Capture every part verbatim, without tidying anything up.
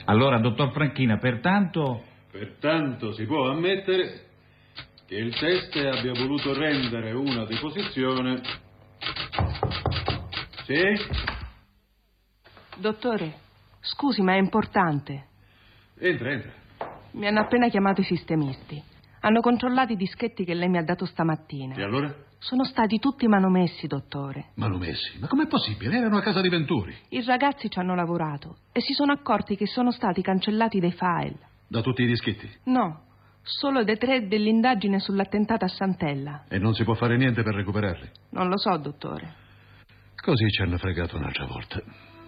Allora, dottor Franchina, pertanto... Pertanto si può ammettere che il teste abbia voluto rendere una deposizione... Sì? Dottore, scusi, ma è importante. Entra, entra. Mi hanno appena chiamato i sistemisti. Hanno controllato i dischetti che lei mi ha dato stamattina. E allora? Sono stati tutti manomessi, dottore. Manomessi? Ma com'è possibile? Erano a casa di Venturi. I ragazzi ci hanno lavorato e si sono accorti che sono stati cancellati dei file. Da tutti i dischetti? No, solo dei tre dell'indagine sull'attentato a Sant'Ella. E non si può fare niente per recuperarli? Non lo so, dottore. Così ci hanno fregato un'altra volta.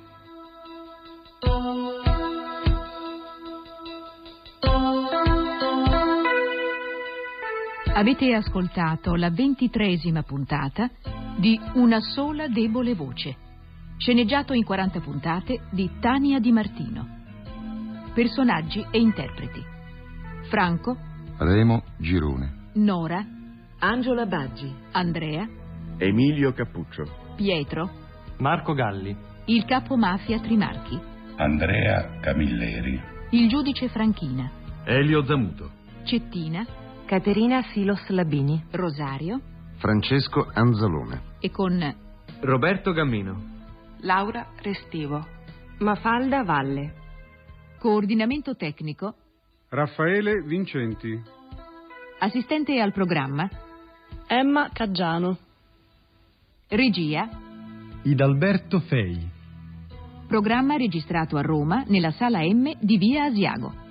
Avete ascoltato la ventitreesima puntata di Una sola debole voce, sceneggiato in quaranta puntate di Tania Di Martino. Personaggi e interpreti: Franco, Remo Girone, Nora, Angela Baggi, Andrea, Emilio Cappuccio, Pietro, Marco Galli, il capo mafia Trimarchi, Andrea Camilleri, il giudice Franchina, Elio Zamuto, Cettina, Caterina Silos Labini, Rosario Francesco Anzalone e con Roberto Gammino, Laura Restivo, Mafalda Valle. coordinamento tecnico, Raffaele Vincenti. assistente al programma, Emma Caggiano. regia, Idalberto Fei. programma registrato a Roma nella sala M di Via Asiago.